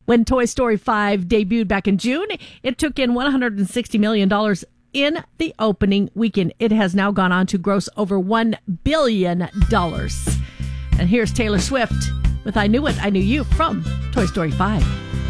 When Toy Story 5 debuted back in June, it took in $160 million in the opening weekend. It has now gone on to gross over $1 billion. And here's Taylor Swift with I Knew It, I Knew You from Toy Story 5.